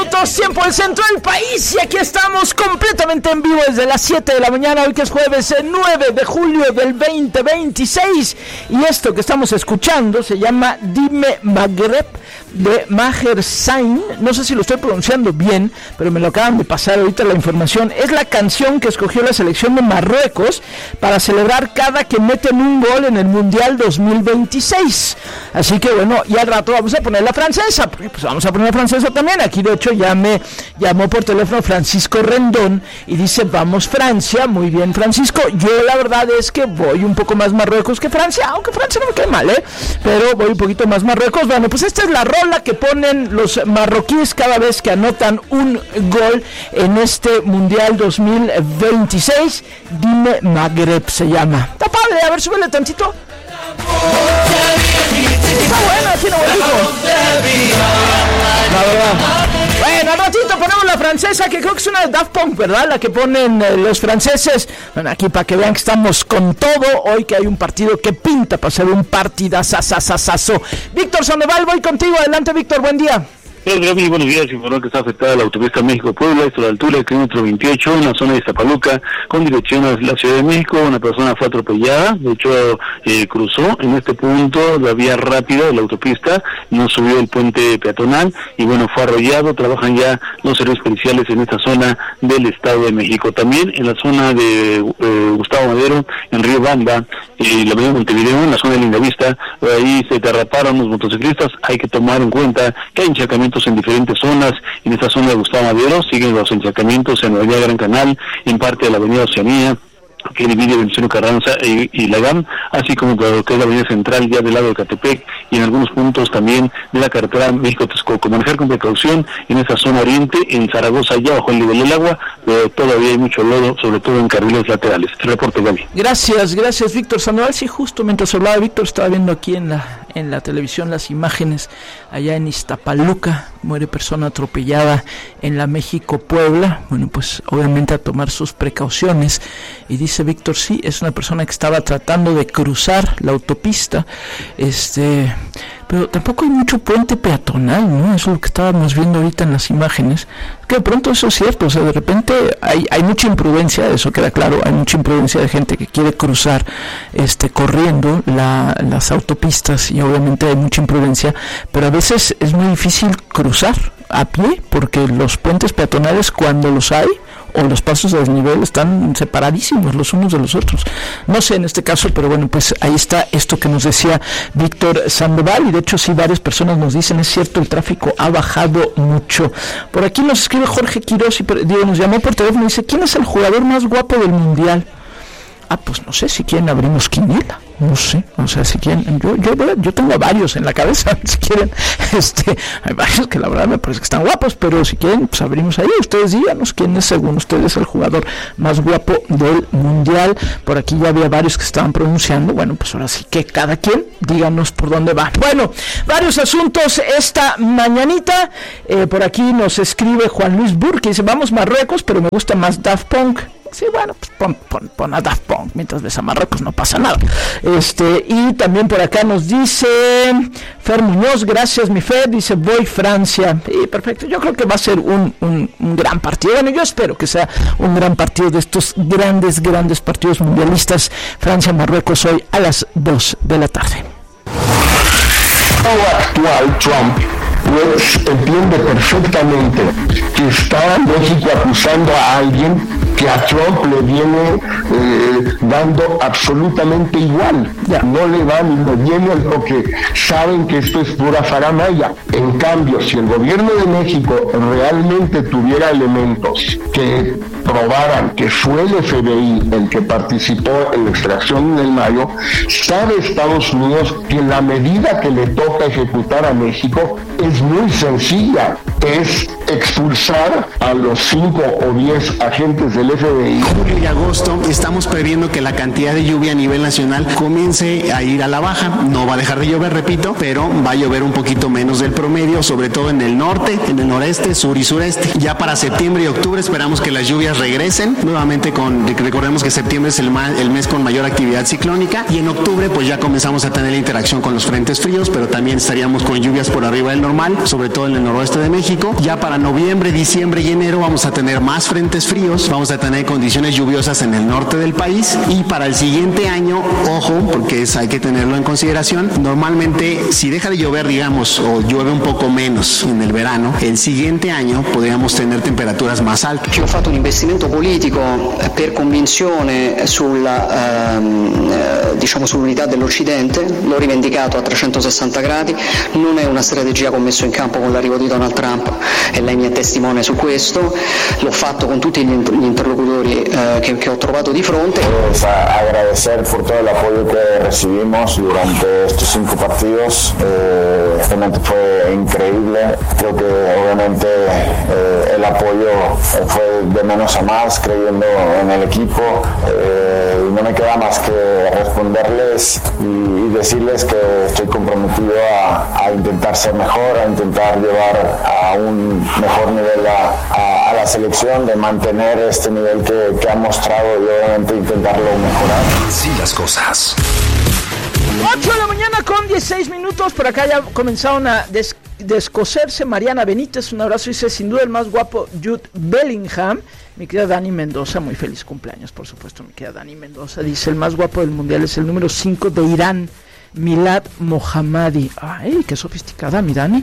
minutos, tiempo del centro del país, y aquí estamos completamente en vivo desde las 7 de la mañana, hoy que es jueves 9 de julio del 2026, y esto que estamos escuchando se llama Dime Maghreb de Maher Zain. No sé si lo estoy pronunciando bien, pero me lo acaban de pasar ahorita la información. Es la canción que escogió la selección de Marruecos para celebrar cada que meten un gol en el Mundial 2026. Así que bueno, y al rato vamos a poner la francesa, porque pues vamos a poner la francesa también. Aquí de hecho ya me llamó por teléfono Francisco Rendón y dice: vamos Francia. Muy bien, Francisco. Yo la verdad es que voy un poco más Marruecos que Francia, aunque Francia no me cae mal, pero voy un poquito más Marruecos. Bueno, pues esta es la rola que ponen los marroquíes cada vez que anotan un gol en este Mundial 2026. Dime Maghreb se llama. Está padre, a ver, súbele tantito. Está buena, tiene bonito. La verdad. Bueno, al ratito ponemos la francesa, que creo que es una de Daft Punk, ¿verdad? La que ponen los franceses. Bueno, aquí para que vean que estamos con todo. Hoy que hay un partido que pinta para ser un partidazazazazo. Víctor Sandoval, voy contigo. Adelante, Víctor, buen día. Gaby, buenos días. Informó que está afectada la autopista México-Puebla, esto a la altura del kilómetro 28, en la zona de Iztapaluca, con dirección a la Ciudad de México. Una persona fue atropellada, de hecho cruzó en este punto la vía rápida de la autopista, no subió el puente peatonal y bueno, fue arrollado. Trabajan ya los servicios periciales en esta zona del Estado de México. También en la zona de Gustavo Madero, en Río Bamba, y la avenida Montevideo, en la zona de Lindavista, ahí se derraparon los motociclistas. Hay que tomar en cuenta que hay encharcamientos en diferentes zonas. En esta zona de Gustavo Madero siguen los encharcamientos en la avenida Gran Canal, en parte de la avenida Oceanía, que divide Venustiano Carranza y la GAM, así como lo que es la avenida central ya del lado de Catepec, y en algunos puntos también de la carretera México-Texcoco. Manejar con precaución en esa zona oriente, en Zaragoza ya bajo el nivel del agua, pero todavía hay mucho lodo, sobre todo en carriles laterales. El reporte, Gaby. Gracias, Víctor Sandoval. Sí, justo mientras hablaba Víctor, estaba viendo aquí en la televisión las imágenes allá en Iztapaluca. Muere persona atropellada en la México-Puebla. Bueno, pues obviamente a tomar sus precauciones. Y dice Víctor, sí, es una persona que estaba tratando de cruzar la autopista, pero tampoco hay mucho puente peatonal, ¿no? Eso es lo que estábamos viendo ahorita en las imágenes, que de pronto eso es cierto, o sea, de repente hay mucha imprudencia, eso queda claro, hay mucha imprudencia de gente que quiere cruzar corriendo las autopistas, y obviamente hay mucha imprudencia, pero a veces es muy difícil cruzar a pie, porque los puentes peatonales, cuando los hay, o los pasos de desnivel, están separadísimos los unos de los otros. No sé en este caso, pero bueno, pues ahí está esto que nos decía Víctor Sandoval, y de hecho sí, varias personas nos dicen, es cierto, el tráfico ha bajado mucho. Por aquí nos escribe Jorge Quirós, nos llamó por teléfono y dice: ¿quién es el jugador más guapo del Mundial? Pues no sé, si quieren abrimos quiniela, no sé, o sea, si quieren, yo tengo varios en la cabeza, si quieren, hay varios que la verdad me parece que están guapos, pero si quieren, pues abrimos ahí, ustedes díganos quién es según ustedes el jugador más guapo del Mundial. Por aquí ya había varios que estaban pronunciando, bueno, pues ahora sí que cada quien díganos por dónde va. Bueno, varios asuntos esta mañanita. Por aquí nos escribe Juan Luis Burke, dice: vamos Marruecos, pero me gusta más Daft Punk. Sí, bueno, pues pon a Daft Punk mientras ves a Marruecos, no pasa nada. Y también por acá nos dice Fer Muñoz: gracias mi Fer, dice voy Francia. Y perfecto, yo creo que va a ser un gran partido. Bueno, yo espero que sea un gran partido de estos grandes partidos mundialistas. Francia-Marruecos hoy a las 2 de la tarde. El actual Trump pues entiende perfectamente que está México acusando a alguien que a Trump le viene dando absolutamente igual. No le va ni le viene, porque saben que esto es pura faramaya. En cambio, si el gobierno de México realmente tuviera elementos que probaran que fue el FBI el que participó en la extracción del Mayo, sabe Estados Unidos que la medida que le toca ejecutar a México es muy sencilla, es expulsar a los 5 o 10 agentes del FBI. Julio y agosto estamos previendo que la cantidad de lluvia a nivel nacional comience a ir a la baja. No va a dejar de llover, repito, pero va a llover un poquito menos del promedio, sobre todo en el norte, en el noreste, sur y sureste. Ya para septiembre y octubre esperamos que las lluvias regresen nuevamente. Recordemos que septiembre es el mes con mayor actividad ciclónica, y en octubre pues ya comenzamos a tener interacción con los frentes fríos, pero también estaríamos con lluvias por arriba del normal, sobre todo en el noroeste de México. Ya para para noviembre, diciembre y enero vamos a tener más frentes fríos, vamos a tener condiciones lluviosas en el norte del país, y para el siguiente año, ojo, porque hay que tenerlo en consideración, normalmente si deja de llover, digamos, o llueve un poco menos en el verano, el siguiente año podríamos tener temperaturas más altas. Io ho fatto un investimento politico per convinzione sull'unità dell'Occidente, l'ho rivendicato a 360 gradi, non è una strategia che ho messo in campo con l'arrivo di Donald Trump e lei mi è testimone su questo, l'ho fatto con tutti gli interlocutori che ho trovato di fronte. Agradecer por todo el apoyo que recibimos durante estos 5 partidos, realmente fue increíble, creo que obviamente el apoyo fue de menos a más, creyendo en el equipo, y no me queda más que responderles y decirles que estoy comprometido a intentar ser mejor, a intentar llevar a un mejor nivel a la selección, de mantener este nivel que ha mostrado y obviamente intentarlo mejorar. Así las cosas. 8 de la mañana con 16 minutos, por acá ya comenzaron a descoserse. Mariana Benítez, un abrazo, dice, sin duda el más guapo, Jude Bellingham. Mi querida Dani Mendoza, muy feliz cumpleaños, por supuesto, mi querida Dani Mendoza, dice, el más guapo del mundial es el número 5 de Irán, Milad Mohammadi. Ay, qué sofisticada, mi Dani.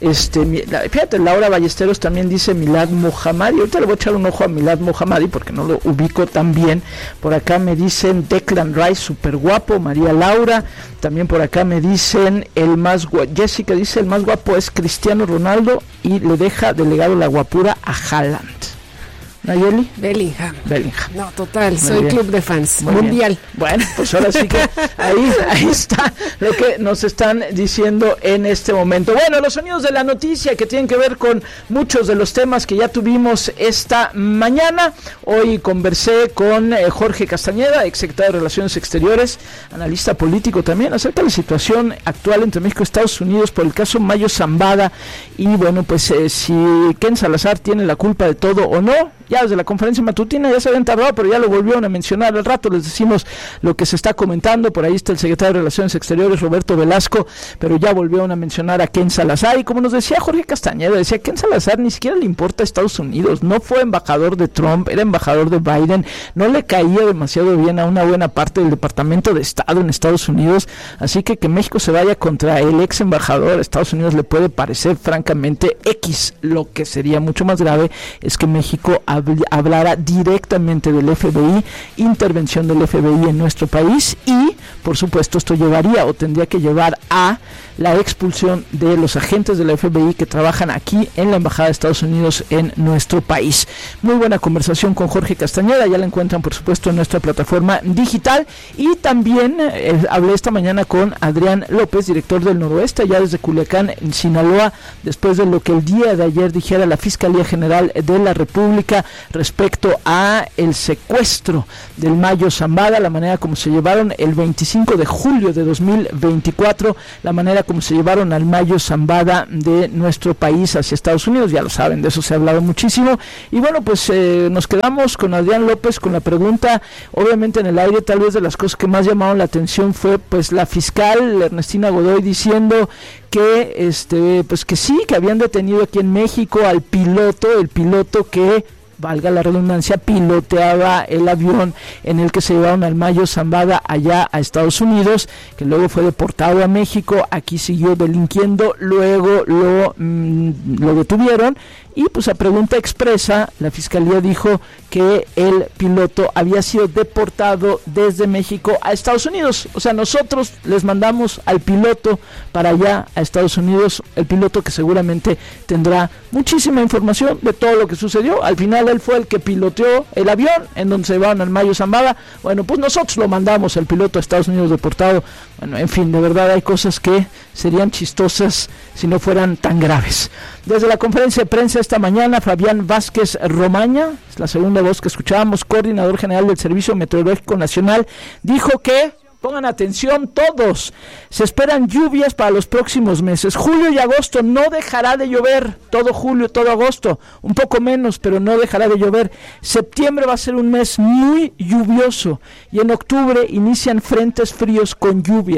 Fíjate, Laura Ballesteros también dice Milad Mohammadi. Ahorita le voy a echar un ojo a Milad Mohammadi porque no lo ubico tan bien. Por acá me dicen Declan Rice, súper guapo. María Laura. También por acá me dicen Jessica dice el más guapo es Cristiano Ronaldo y le deja de legado la guapura a Haaland. ¿Nayeli? Bellingham. No, total, Muy soy bien. club de fans. Muy mundial. Bien. Bueno, pues ahora sí que ahí está lo que nos están diciendo en este momento. Bueno, los sonidos de la noticia que tienen que ver con muchos de los temas que ya tuvimos esta mañana. Hoy conversé con Jorge Castañeda, exsecretario de Relaciones Exteriores, analista político también, acerca de la situación actual entre México y Estados Unidos por el caso Mayo Zambada. Y bueno, pues si Ken Salazar tiene la culpa de todo o no. Ya desde la conferencia matutina ya se habían tardado, pero ya lo volvieron a mencionar al rato, les decimos lo que se está comentando. Por ahí está el secretario de Relaciones Exteriores, Roberto Velasco, pero ya volvieron a mencionar a Ken Salazar. Y como nos decía Jorge Castañeda, decía Ken Salazar ni siquiera le importa a Estados Unidos, no fue embajador de Trump, era embajador de Biden, no le caía demasiado bien a una buena parte del Departamento de Estado en Estados Unidos, así que México se vaya contra el ex embajador a Estados Unidos le puede parecer francamente X. Lo que sería mucho más grave es que México hablara directamente del FBI, intervención del FBI en nuestro país, y por supuesto esto llevaría o tendría que llevar a la expulsión de los agentes de la FBI que trabajan aquí en la Embajada de Estados Unidos en nuestro país. Muy buena conversación con Jorge Castañeda, ya la encuentran por supuesto en nuestra plataforma digital. Y también hablé esta mañana con Adrián López, director del Noroeste, ya desde Culiacán, en Sinaloa, después de lo que el día de ayer dijera la Fiscalía General de la República respecto a el secuestro del Mayo Zambada, la manera como se llevaron el 25 de julio de 2024, la manera como se llevaron al Mayo Zambada de nuestro país hacia Estados Unidos. Ya lo saben, de eso se ha hablado muchísimo. Y bueno, pues nos quedamos con Adrián López con la pregunta, obviamente en el aire. Tal vez de las cosas que más llamaron la atención fue pues la fiscal Ernestina Godoy diciendo que pues que sí, que habían detenido aquí en México al piloto, el piloto que, valga la redundancia, piloteaba el avión en el que se llevaron al Mayo Zambada allá a Estados Unidos, que luego fue deportado a México, aquí siguió delinquiendo, luego lo detuvieron. Y pues a pregunta expresa, la Fiscalía dijo que el piloto había sido deportado desde México a Estados Unidos. O sea, nosotros les mandamos al piloto para allá a Estados Unidos, el piloto que seguramente tendrá muchísima información de todo lo que sucedió. Al final él fue el que piloteó el avión en donde se llevaron al Mayo Zambada. Bueno, pues nosotros lo mandamos al piloto a Estados Unidos deportado. Bueno, en fin, de verdad hay cosas que serían chistosas si no fueran tan graves. Desde la conferencia de prensa esta mañana, Fabián Vázquez Romaña, es la segunda voz que escuchábamos, coordinador general del Servicio Meteorológico Nacional, dijo que, pongan atención todos, se esperan lluvias para los próximos meses. Julio y agosto no dejará de llover, todo julio, todo agosto, un poco menos, pero no dejará de llover. Septiembre va a ser un mes muy lluvioso y en octubre inician frentes fríos con lluvias.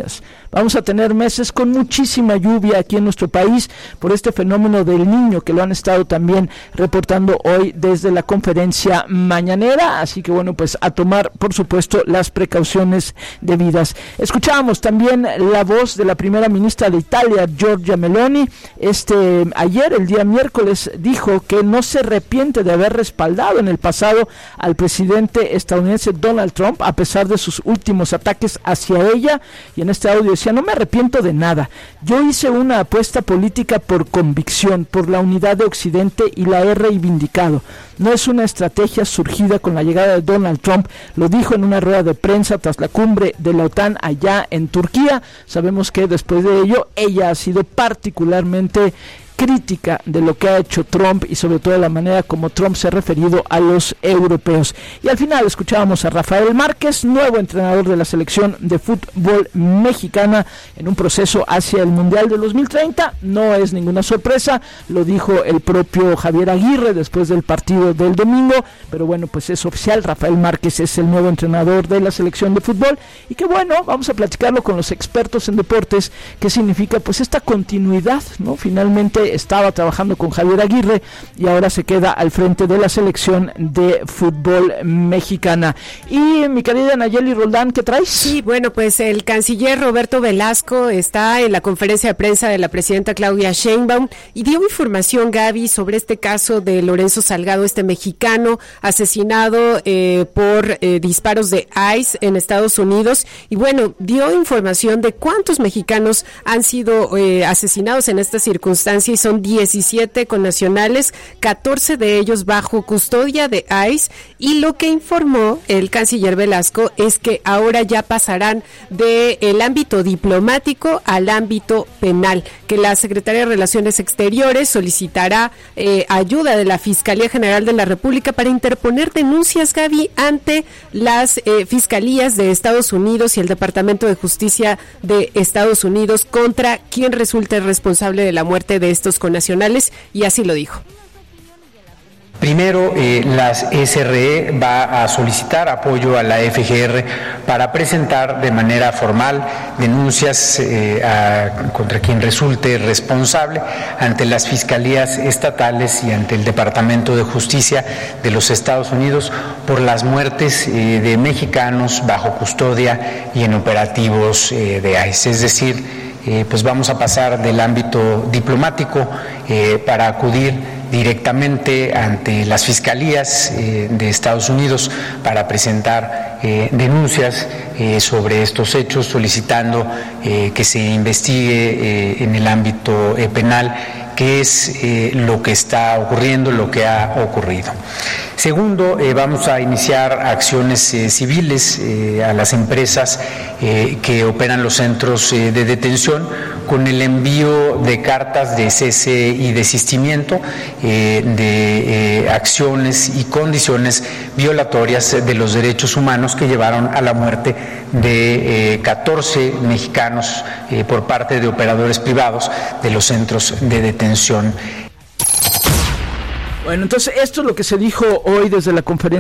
vamos a tener meses con muchísima lluvia aquí en nuestro país por este fenómeno del Niño que lo han estado también reportando hoy desde la conferencia mañanera, así que bueno, pues a tomar por supuesto las precauciones debidas. Escuchábamos también la voz de la primera ministra de Italia, Giorgia Meloni. Ayer, el día miércoles, dijo que no se arrepiente de haber respaldado en el pasado al presidente estadounidense Donald Trump, a pesar de sus últimos ataques hacia ella, y en este audio decía: no me arrepiento de nada, yo hice una apuesta política por convicción, por la unidad de Occidente, y la he reivindicado. No es una estrategia surgida con la llegada de Donald Trump, lo dijo en una rueda de prensa tras la cumbre de la OTAN allá en Turquía. Sabemos que después de ello ella ha sido particularmente crítica de lo que ha hecho Trump y sobre todo de la manera como Trump se ha referido a los europeos. Y al final escuchábamos a Rafael Márquez, nuevo entrenador de la selección de fútbol mexicana en un proceso hacia el Mundial de 2030. No es ninguna sorpresa, lo dijo el propio Javier Aguirre después del partido del domingo, pero bueno, pues es oficial, Rafael Márquez es el nuevo entrenador de la selección de fútbol, y que bueno, vamos a platicarlo con los expertos en deportes, qué significa pues esta continuidad, ¿no? Finalmente estaba trabajando con Javier Aguirre y ahora se queda al frente de la selección de fútbol mexicana. Y mi querida Nayeli Roldán, ¿qué traes? Sí, bueno, pues el canciller Roberto Velasco está en la conferencia de prensa de la presidenta Claudia Sheinbaum y dio información, Gaby, sobre este caso de Lorenzo Salgado, este mexicano asesinado por disparos de ICE en Estados Unidos. Y bueno, dio información de cuántos mexicanos han sido asesinados en esta circunstancia, y son 17 connacionales, 14 de ellos bajo custodia de ICE, y lo que informó el canciller Velasco es que ahora ya pasarán del ámbito diplomático al ámbito penal, que la Secretaría de Relaciones Exteriores solicitará ayuda de la Fiscalía General de la República para interponer denuncias, Gaby, ante las fiscalías de Estados Unidos y el Departamento de Justicia de Estados Unidos contra quien resulte responsable de la muerte de estos connacionales, y así lo dijo. Primero, la SRE va a solicitar apoyo a la FGR para presentar de manera formal denuncias contra quien resulte responsable ante las fiscalías estatales y ante el Departamento de Justicia de los Estados Unidos por las muertes de mexicanos bajo custodia y en operativos de ICE. Es decir, pues vamos a pasar del ámbito diplomático para acudir directamente ante las fiscalías de Estados Unidos para presentar denuncias sobre estos hechos, solicitando que se investigue en el ámbito penal qué es lo que está ocurriendo, lo que ha ocurrido. Segundo, vamos a iniciar acciones civiles a las empresas que operan los centros de detención con el envío de cartas de cese y desistimiento de acciones y condiciones violatorias de los derechos humanos que llevaron a la muerte de 14 mexicanos por parte de operadores privados de los centros de detención. Bueno, entonces esto es lo que se dijo hoy desde la conferencia